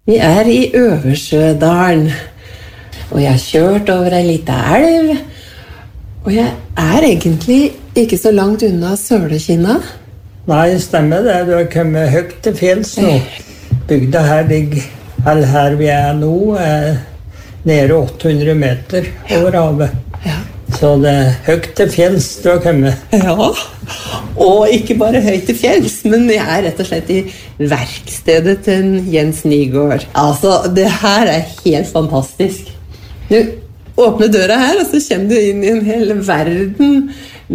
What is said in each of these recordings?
Vi I Øversjødalen, og jeg har kjørt over en liten elv, og jeg egentlig ikke så langt unna Sølekinna. Nei, stemmer det. Du har kommet høyt til fjells nå. Bygda her ligger, eller her vi nå, nede 800 meter over havet. Ja. Så det høyt til fjells du har kommet. Ja, og ikke bare høyt til fjells, men jeg rett og slett I verkstedet til Jens Nygaard. Altså, det her helt fantastisk. Du åpner døra her, og så kommer du inn I en hel verden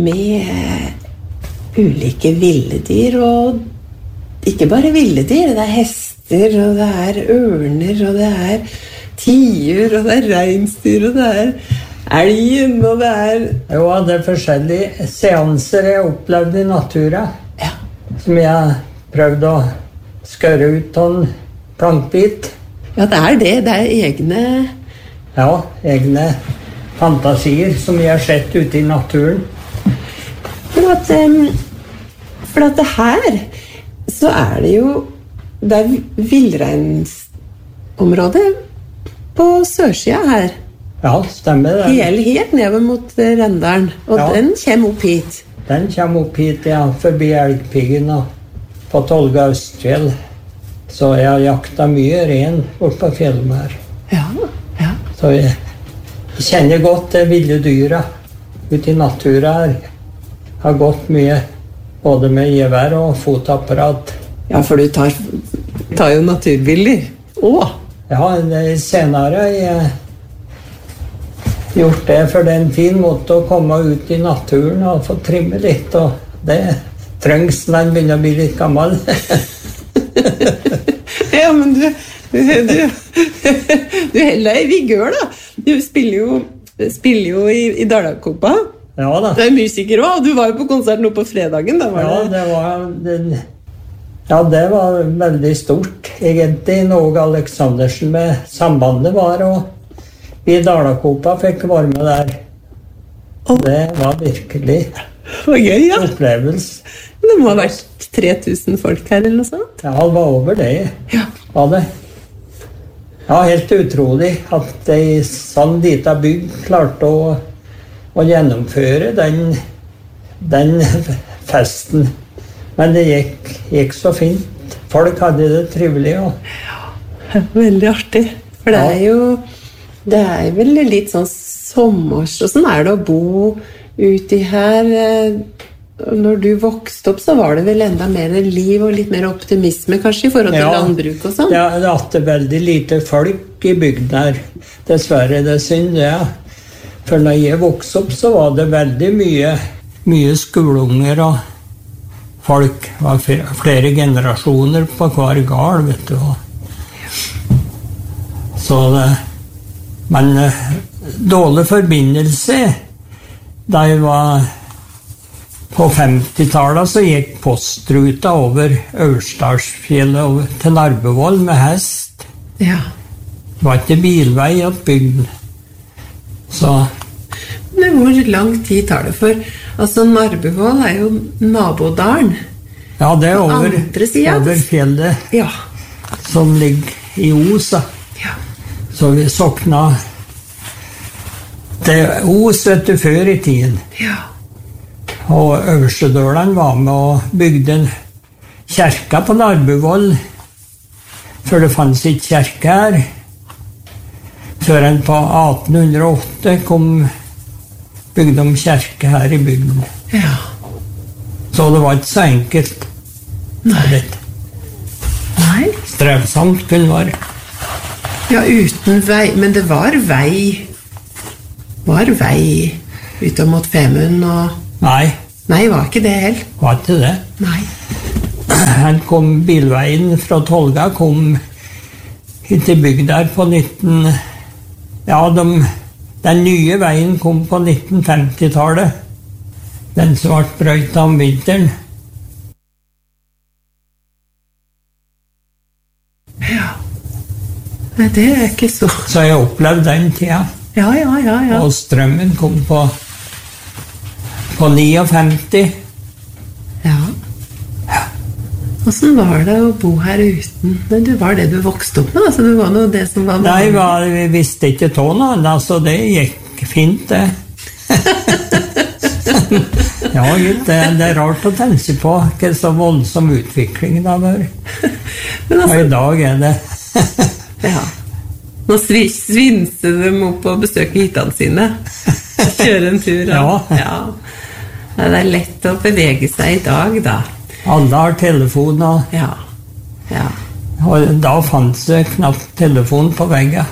med ulike villedyr, og ikke bare villedyr, det hester, og det ørner, og det tiur, og det reinsdyr, og det elgen, og det Jo, det forskjellige seanser jeg opplevd I natura, ja. Som jeg prøvde å skøre ut av en plankbit. Ja, det egne... Ja, egne fantasier som jeg har sett ute I naturen. For at det her, så det jo, det villreinsområdet på sørsida her. Ja, stemmer det. Helt nede mot Rendalen, og ja. Den kommer opp hit. Den kommer opp hit, ja, forbi Elgpiggen og på Tolga Østfjell. Så jeg har jaktet mye ren bort på fjellet her. Ja, ja. Så jeg kjenner godt det ville dyra ute I natura her. Har gått mye, både med gevær og fotapparat. Ja, for du tar jo naturbilder. Åh! Ja, senere har jeg gjort det, for det en fin måte å komme ut I naturen og få trimme litt, og det trengs når en begynner å bli litt gammel. Ja, men du heller I vigør da. Du spiller jo I Dalakopa. Ja da. Du musiker også, du var jo på konsert nå på fredagen. Da var det var veldig stort. Egentlig Någe Aleksandersen med sambandet var, og vi I Dalakopa fikk være med der. Det var virkelig gøy, ja. Opplevelse. Det må ha vært 3000 folk her eller noe sånt? Ja, det var over det. Ja. Var det. Ja, helt utrolig at de sånn lite bygd klarte å gjennomføre den festen. Men det gikk så fint. Folk hadde det trivelig. Ja, veldig artig. For det vel litt sånn sommers, og sånn det å bo ute her. Når du vokste opp, så var det vel enda mer liv og litt mer optimisme, kanskje, I forhold til landbruk og sånn? Ja, det hadde veldig lite folk I bygden her. Dessverre, det synd, ja. For når jeg vokste opp, så var det veldig mye skoleunger, og folk var flere generasjoner på hver gard, vet du. Så det... Men dårlig forbindelse, da jeg var på 50-tallet, så gikk postruta over Ørsdalsfjellet til Narbevoll med hest. Ja. Det var ikke bilvei I bygden. Så... Men hvor lang tid tar det for? Altså, Narbevoll jo nabodalen. Ja, det over fjellet, ja. Som ligger I Os, da. Ja. Så vi sokna til Os, vet du, før I tiden. Ja. Og Øverstedølen var med og bygde en kjerke på Narbevoll, for det fanns ikke kjerke her. Før en på 1808 bygde de kjerke her I bygden. Ja. Så det var ikke så enkelt. Nei. Nei. Strevsomt kunne det være. Ja, uten vei, men det var vei ut mot Femund og... Nei. Nei, var ikke det helt. Var ikke det. Nei. Han bilveien fra Tolga kom hit til bygda her på 19... Ja, den nye veien kom på 1950-tallet. Den som ble brøyt om vinteren. Ja. Nei, det ikke så... Så jeg opplevde den tida. Ja. Og strømmen kom på 59. Ja. Hvordan var det å bo her uten? Men det var det du vokste opp med, altså det var noe det som var vanlig. Nei, vi visste ikke tåna, altså det gikk fint det. Ja, det er rart å tenke på hva så voldsom utvikling det har vært. Og i dag er det. Ja. Nå svinser de opp og besøker hyttene sine. Kjøre en tur. Ja. Det er lett å bevege seg i dag, da. Alle har telefon, og Ja. og da fantes det knapt telefon på veggen.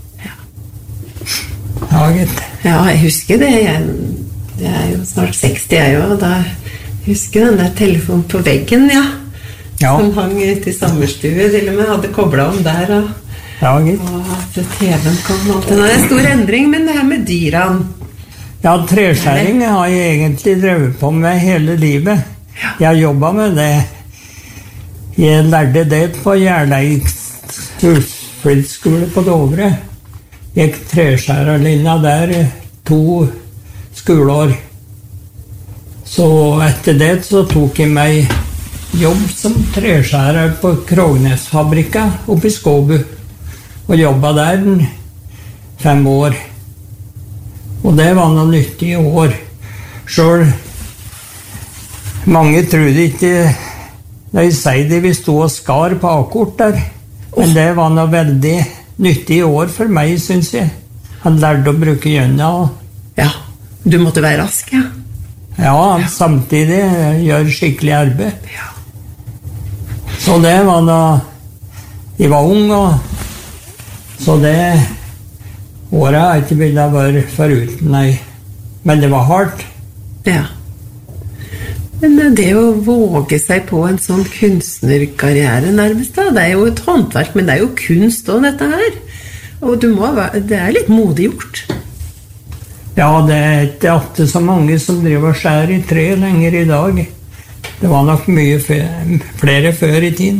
Ja, gitt. Ja, jeg husker det. Jeg er jo snart 60, jeg òg. Da husker jeg den der telefonen på veggen, ja. Som hang ute i sommerstue, til og med. Hadde koblet om der. Og at TV-en kom. Det er en stor endring, men det her med dyrene. Ja, treskjæring har jeg egentlig drevet på med hele livet. Jeg har jobbet med det. Jeg lærte det på Gjerleiks husflidsskole på Dovre. Gikk treskjærerlinja der 2 skoleår. Så etter det så tok jeg meg jobb som treskjærer på Krognesfabrikka oppe i Skåbu. Og jobbet der 5 år. Og det var noe nyttige år. Selv mange trodde ikke da jeg sier det, vi stod og skar på akkord der. Men det var noe veldig nyttige år for meg, synes jeg. Han lærte å bruke gjønna. Ja, du måtte være rask, ja. Ja, samtidig gjør skikkelig arbeid. Ja. Så det var da jeg var ung, og så det året har ikke villet være foruten, nei. Men det var hardt. Ja. Men det å våge seg på en sånn kunstnerkarriere nærmest, da, det er jo et håndverk, men det er jo kunst også, dette her. Og det er litt modig gjort. Ja, det er ikke alltid så mange som driver og skjærer i tre lenger i dag. Det var nok mye flere før i tiden.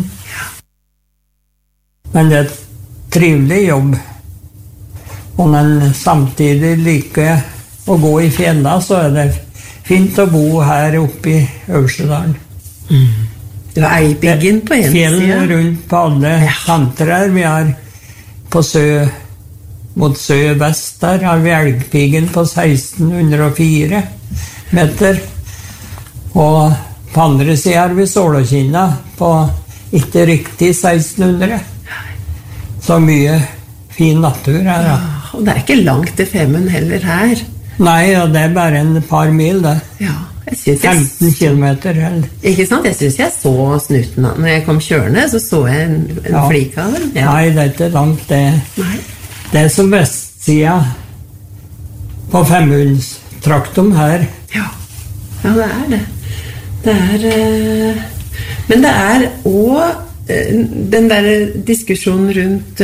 Men det er et trivelig jobb. Og når en samtidig liker å gå i fjella, så er det fint å bo her oppe i Øversedalen. Det var Eibyggen på en side. Fjellene rundt på alle kanter her. Vi har på mot sør-vest der har vi Elgpiggen på 1604 meter. Og på andre siden har vi Sålåkinna på ikke riktig 1600. Så mye fin natur her. Ja, og det er ikke langt til Femund heller her. Nei, og det er bare en par mil, det. Ja, jeg synes 15 kilometer. Ikke sant? Jeg synes jeg så snuten. Når jeg kom kjørende, så jeg en flik av den. Ja. Nei, det er ikke langt, det. Nei. Det er som vestsida på Femundstraktum her. Ja, det er det. Det er... Men det er også den der diskusjonen rundt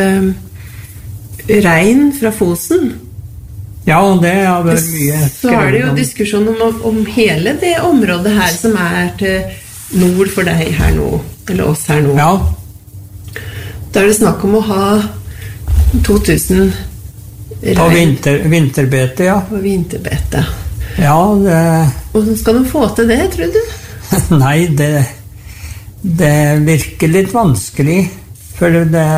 rein fra Fosen. Ja, det har vært mye skrevet om. Så er det jo diskusjon om hele det området her som er til nord for deg her nå, eller oss her nå. Ja. Da er det snakk om å ha 2000 rein. På vinterbete, ja. På vinterbete. Ja, det... Hvordan skal de få til det, tror du? Nei, det virker litt vanskelig, for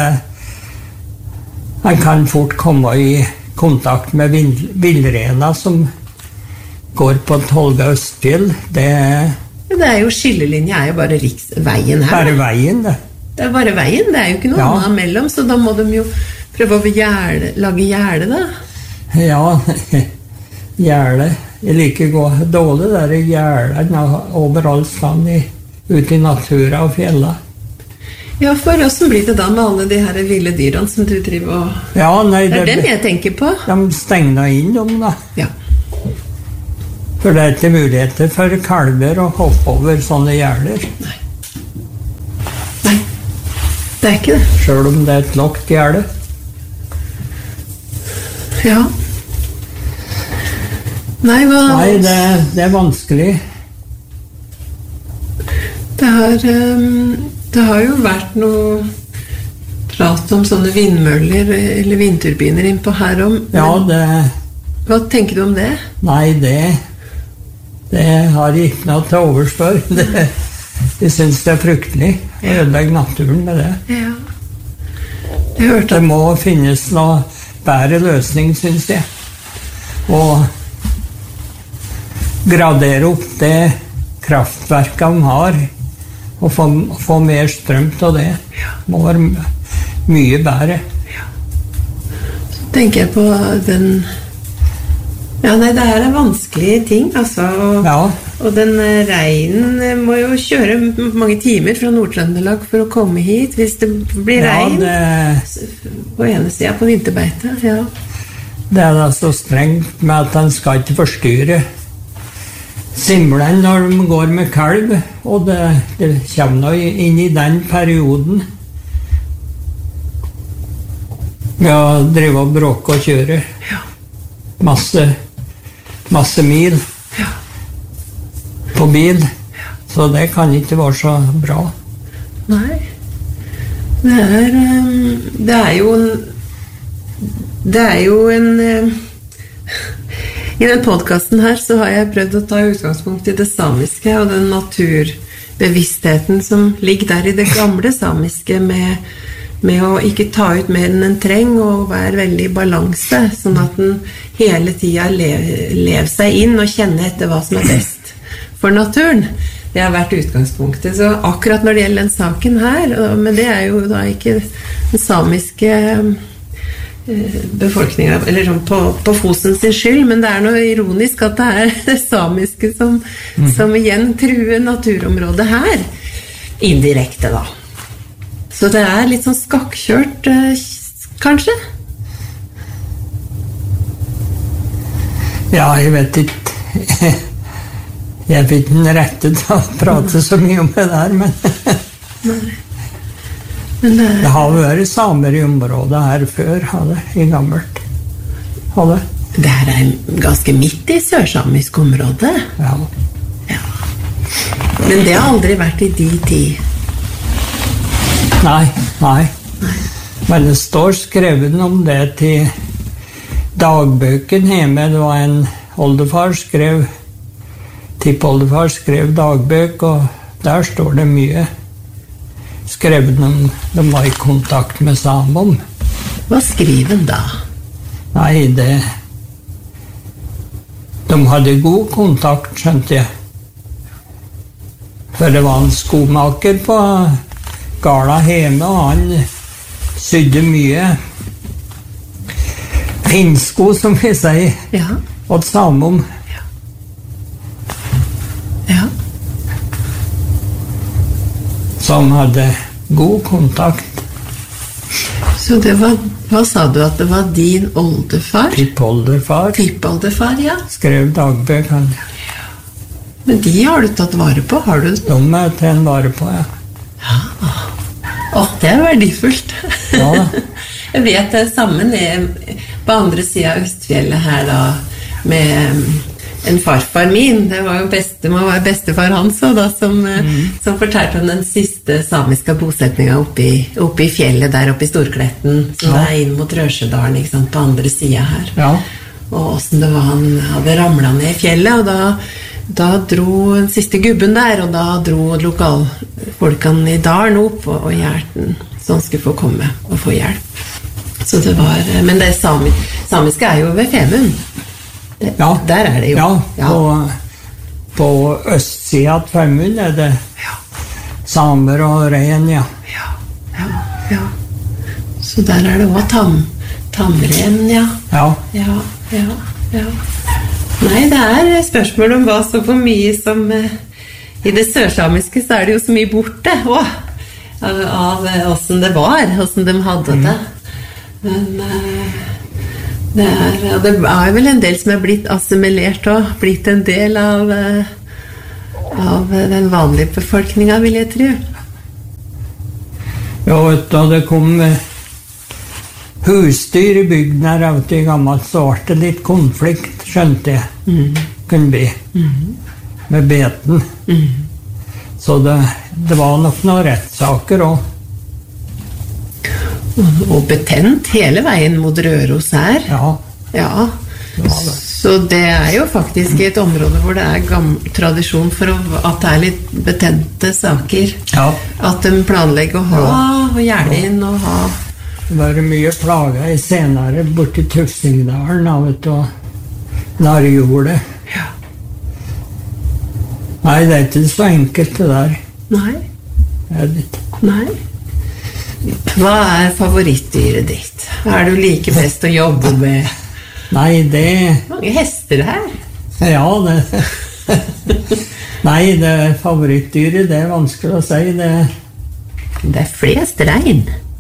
man kan fort komme i kontakt med villrena som går på Tolga Østfjell. Det er jo skillelinje, er jo bare veien her. Bare veien, det. Det er bare veien, det er jo ikke noe annet mellom, så da må de jo prøve å lage gjerde, da. Ja, gjerde. Jeg liker dårlig der gjerdene overalt stand ute i natura og fjella. Ja, for hvordan blir det da med alle de her ville dyrene som du driver og... Ja, nei, det er dem jeg tenker på. De stenger inn dem, da. Ja. For det er ikke muligheter for kalver å hoppe over sånne gjerder. Nei, det er ikke det. Selv om det er et lagt gjerde. Ja. Nei, det er vanskelig. Det har jo vært noe prat om sånne vindmøller eller vindturbiner innpå her om. Ja, hva tenker du om det? Nei, det har jeg ikke noe til overs for. De synes det fryktelig å ødelegge naturen med det. Ja. Jeg hørte Det må finnes noe bedre løsning, synes jeg. Og gradere opp det kraftverket de har, og få mer strøm til det. Må være mye bedre. Så tenker jeg på den... Ja, nei, det her vanskelige ting, altså. Og den regnen må jo kjøre mange timer fra Nord-Trøndelag for å komme hit, hvis det blir regn. På ene siden på vinterbeite, ja. Det da så strengt med at den skal ikke forstyrre simlen når de går med kalv, og det kommer inn i den perioden med å drive og bråke og kjøre. Masse mil på bil, så det kan ikke være så bra. Nei, det er jo en i den podcasten her så har jeg prøvd å ta utgangspunkt i det samiske og den naturbevisstheten som ligger der i det gamle samiske med å ikke ta ut mer enn en treng og være veldig i balanse, sånn at den hele tiden lever seg inn og kjenner etter hva som er best for naturen. Det har vært utgangspunktet. Så akkurat når det gjelder den saken her, men det er jo da ikke den samiske befolkningen, eller sånn på Fosen sin skyld, men det er noe ironisk at det er det samiske som igjen truer naturområdet her, indirekte da. Så det er litt sånn skakkjørt, kanskje? Ja, jeg vet ikke. Jeg fikk den rette til å prate så mye om det der, men det har vært samer i området her før, i gammelt. Det her er ganske midt i sørsamisk område. Ja. Men det har aldri vært i de tid. Nei. Men det står skrevet om det til dagbøken hjemme. Det var en oldefar tippoldefar skrev dagbøk, og der står det mye skrevet om de var i kontakt med samom. Hva skriver han da? Nei, de hadde god kontakt, skjønte jeg. For det var en skomaker på Gala hjemme, og han sydde mye finsko, som vi sier, og samom. Som hadde god kontakt. Så det var, hva sa du, at det var din oldefar? Tippoldefar, ja. Skrev dagbøk, han. Men de har du tatt vare på, har du? De er til en vare på, ja. Det er verdifullt. Ja. Jeg vet det samme på andre siden av Østfjellet her da, med en farfar min. Det var jo bestefar hans da, som fortalte om den siste samiske bosetningen oppe i fjellet der oppe i Storkletten, som er inn mot Rørsedalen, ikke sant, på andre siden her. Ja. Og hvordan det var, han hadde ramlet ned i fjellet, og da dro den siste gubben der, og da dro lokalfolkene i dalen opp og hjerten, så han skulle få komme og få hjelp. Så det var, men det samiske er jo ved Femund. Der er det jo. Ja, på østsiden av Femund er det samer og rein, ja. Så der er det også tamren, ja. Ja. Nei, det er spørsmål om hva så for mye som i det sørsamiske så er det jo så mye borte av hvordan det var, hvordan de hadde det. Men det er vel en del som er blitt assimilert og blitt en del av den vanlige befolkningen, vil jeg tro. Ja, da det kom husdyr i bygden her i gammelt, så var det litt konflikt, skjønte jeg. Kunne bli. Med beten. Så det var nok noen rettssaker også. Og betent hele veien mot Røros her. Ja. Ja. Så det jo faktisk et område hvor det tradisjon for at det litt betente saker. Ja. At de planlegger å ha og gjerne inn og ha. Det var mye plaga I senere borti Tufsingdalen av et og narjordet. Ja. Nei, det ikke så enkelt det der. Nei. Det det ikke. Nei. Hva favorittdyret ditt? Hva du liker best å jobbe med? Nei, det... Mange hester her. Ja, det... Nei, det favorittdyret, det vanskelig å si. Det flest rein.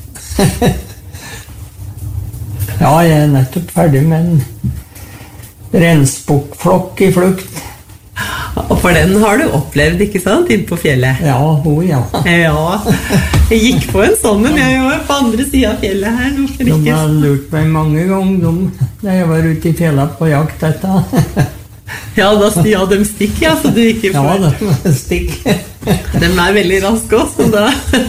Ja, jeg nettopp ferdig med en rensbukkflokk I flukt. Og for den har du opplevd, ikke sant, inne på fjellet? Ja, ja. Ja, jeg gikk på en sånn, men jeg var på andre siden av fjellet her. De har lurt meg mange ganger, da jeg var ute I fjellet på jakt etter. Ja, da de stikk, ja, så du ikke får... Ja, de stikk. De veldig raske også, da.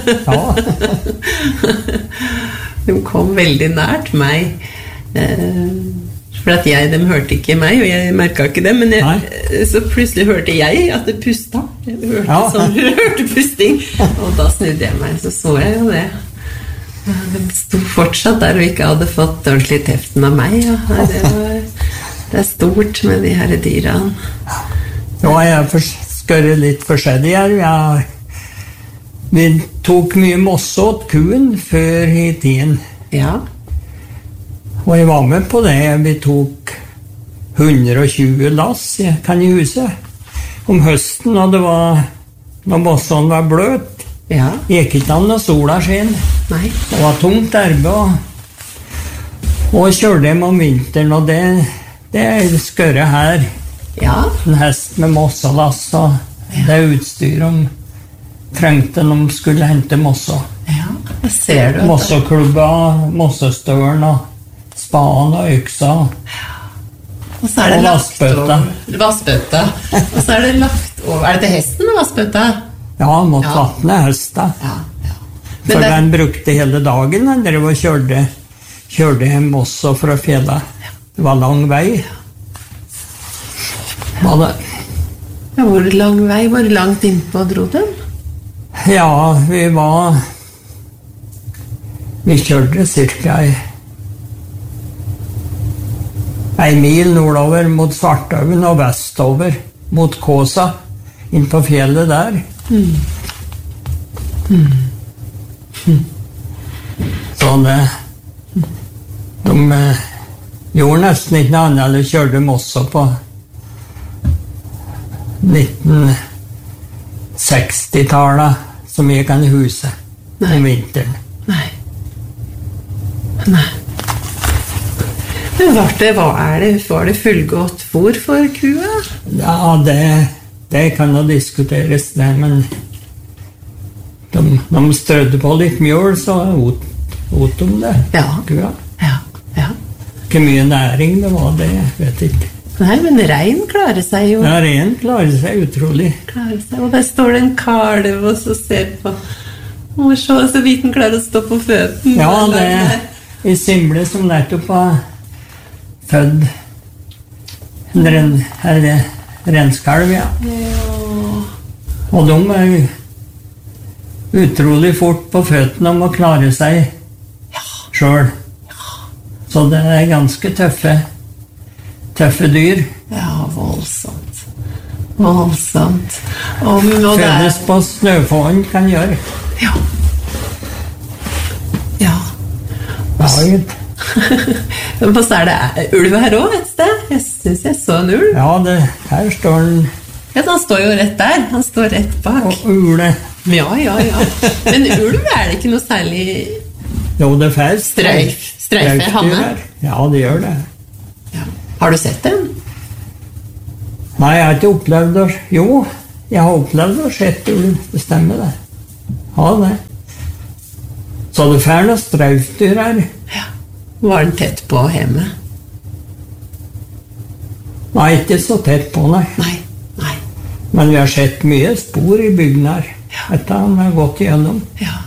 Ja. De kom veldig nært meg. For at de hørte ikke meg, og jeg merket ikke det, men så plutselig hørte jeg at det pustet. Jeg hørte pusting, og da snudde jeg meg, så jeg jo det. De stod fortsatt der og ikke hadde fått ordentlig teften av meg. Ja. Det stort med de her dyrene. Ja, jeg skører litt forskjellig her. Vi tok mye mosse åt kuen før I tiden. Ja. Og jeg var med på det. Vi tok 120 lass kan I huset om høsten, og det var når mossen var bløt. Ja. Gikk ikke an når sola skjen. Nei. Det var tungt arbeid. Og kjørte hjem om vinteren, og det skøret her. Ja. En hest med mosselass, og det utstyret de trengte når de skulle hente mossa. Ja, det ser du. Mosseklubba, mossestøren og spaden og øksa. Og så det vassbøtta. Vassbøtta. Og så det lagt over. Det til hesten og vassbøtta? Ja, mot vattnet høsta. Ja. For den brukte hele dagen. Den drev og kjørte hjem også fra fjellet. Det var lang vei. Var det? Ja, hvor lang vei? Hvor langt innpå dro den? Ja, vi kjørte cirka en mil nordover mot Svartøven og vestover mot Kåsa, inn på fjellet der. Så de gjorde nesten ikke noe annet, eller kjørte mossa på 1960-tallet, som gikk an I huset om vinteren. Nei. Men var det fullgått fôr for kua? Ja, det kan jo diskuteres det, men de strødde på litt mjøl, så åt de det, kua. Ja. Ikke mye næring det var, det vet jeg ikke. Nei, men rein klarer seg jo. Ja, rein klarer seg utrolig. Og der står det en kalv og så ser på. Og så vidt den klarer å stå på føtten. Ja, det I Simble som nettopp var født en renskalv, ja. Og de utrolig fort på føttene om å klare seg selv. Så det ganske tøffe dyr. Ja, voldsomt. Fødes på snøfåen kan gjøre. Ja. Men så det ulv her også et sted. Jeg synes jeg så en ulv. Ja, her står den. Ja, han står jo rett der. Han står rett bak. Og ule. Ja. Men ulv det ikke noe særlig... Jo, det fælt. Strøyfe hanne. Ja, det gjør det. Ja. Har du sett den? Nei, jeg har ikke opplevd det. Jo, jeg har opplevd det og sett ulv. Det stemmer det. Ja, det. Så det fælt og strøyfdyr her. Ja. Var den tett på hjemme? Nei, ikke så tett på, nei. Nei. Men vi har sett mye spor I bygden her. Etter han har gått igjennom. Ja.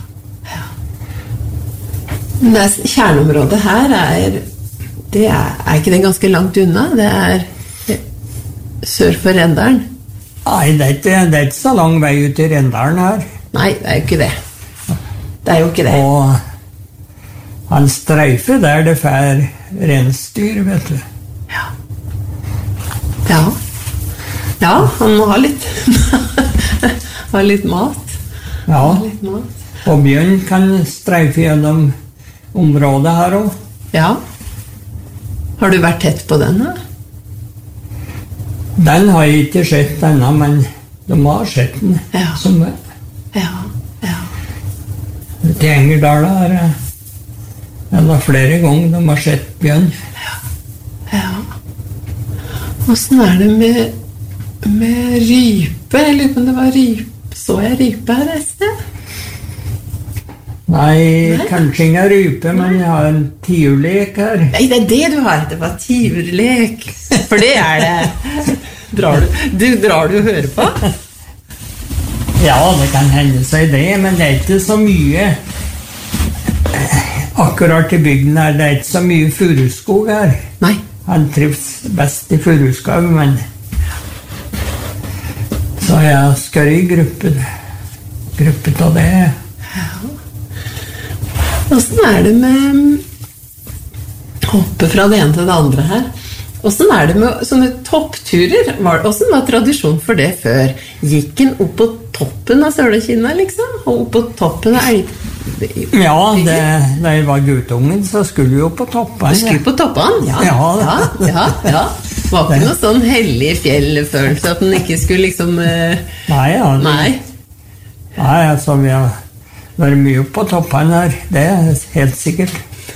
Men kjerneområdet her det ikke det ganske langt unna. Det sør for Rendalen? Nei, det er ikke så lang vei ut i Rendalen her. Nei, det er jo ikke det. Det er jo ikke det. Og han streifer der det fer rensdyr, vet du. Ja, han må ha litt ha litt mat. Ja, Ha litt mat. og bjørn kan streife gjennom området her også. Ja. Har du vært tett på den, da? Den har jeg ikke sett ennå, men de har sett den. Ja. Som Ja. til Engerdal har eller flere ganger de har sett bjørn. Ja. Hvordan er det med rype? Jeg lurer på om det var rype. Så jeg rype her et sted? Nei, kanskje ingen rype, men jeg har en tiurlek her. Nei, det er det du har. Det var tiurlek. For det er det. Drar du og hører på? Ja, det kan hende seg det, men det er ikke så mye. Akkurat i bygden her, det er ikke så mye furuskog her. Nei. Han trives best i furuskog, men så jeg skal i gruppe av det. Hvordan er det med hoppe fra det ene til det andre her? Hvordan er det med sånne toppturer? Hvordan var tradisjonen for det før? Gikk en opp på toppen av Sølekinna, liksom? Og opp på toppen av Ja, da jeg var guttungen, så skulle vi jo på toppen. Du skulle på toppen? Ja. Var ikke noe sånn hellig fjellfølelse at den ikke skulle liksom Nei, Nei. Nei, altså, vi har vært mye oppe på toppen her. Det er helt sikkert.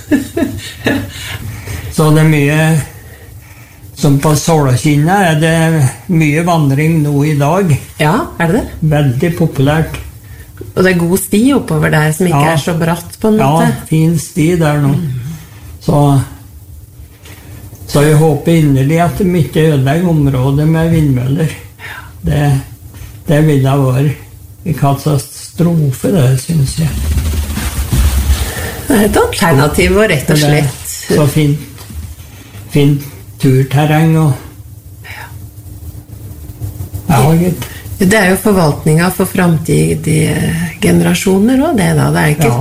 Så det er mye. Som på Sølekinna er det mye vandring nå i dag. Ja, er det det? Veldig populært. Og det er god sti oppover der som ikke er så bratt på en måte. Ja, fin sti der nå. Så jeg håper inderlig at de ikke ødelegger området med vindmøller. Det ville ha vært en katastrofe, det synes jeg. Det er et alternativ og rett og slett. Det er så fint turterreng og gitt. Det er jo forvaltninga for framtidige generasjoner også, det da. Det er ikke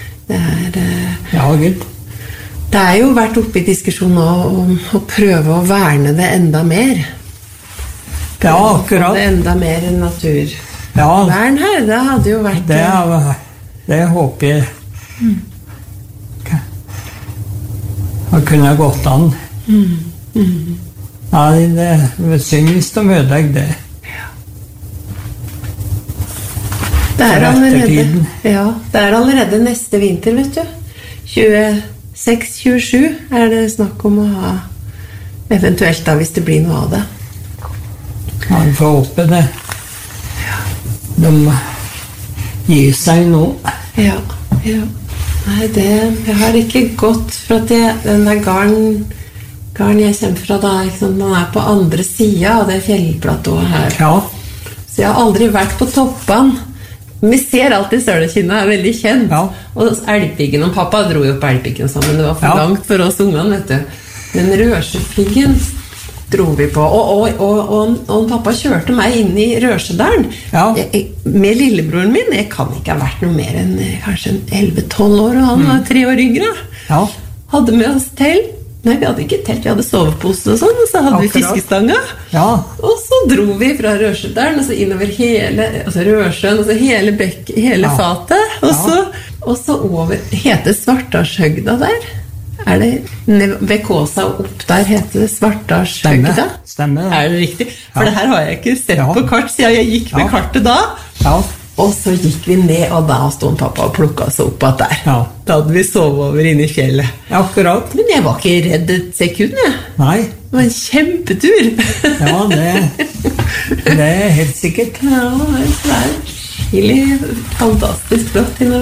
gitt. Det er jo vært oppe i diskusjon nå om å prøve å verne det enda mer. Ja, akkurat. Det enda mer naturvern her. Det hadde jo vært det håper jeg det kunne gått an. Nei, det er synd hvis de ødelegger det. Det er allerede neste vinter, vet du. 26-27 er det snakk om å ha, eventuelt da, hvis det blir noe av det. Ja, vi får håpe det. De gir seg nå. Ja. Nei, jeg har ikke gått for at den der garden jeg kommer fra da, den er på andre siden av det fjellplatået her. Ja. Så jeg har aldri vært på toppene. Vi ser alltid Sølekinna er veldig kjent. Ja. Og Elgpiggen og pappa dro jo på Elgpiggen sammen. Det var for langt for oss ungene, vet du. Men Røsjepiggen dro vi på. Og pappa kjørte meg inn i Røsjedalen. Ja. Med lillebroren min. Jeg kan ikke ha vært noe mer enn kanskje 11-12 år, og han var 3 år yngre. Ja. Hadde med oss telt. Nei, vi hadde ikke telt, vi hadde sovepose og sånn, og så hadde vi fiskestanga. Ja. Og så dro vi fra Røsjedalen, og så innover hele Røsjøen, og så hele fatet, og så over, heter Svartdalshøgda der? Er det ved Kåsa og opp der heter det Svartdalshøgda? Stemmer. Er det riktig? For det her har jeg ikke sett på kart, siden jeg gikk med kartet da. Ja. Og så gikk vi ned, og da stod pappa og plukket oss opp at der. Ja. Da hadde vi sovet over inne i fjellet. Akkurat. Men jeg var ikke redd et sekund, jeg. Nei. Det var en kjempetur. Ja, det er helt sikkert. Ja, det er skikkelig fantastisk flott.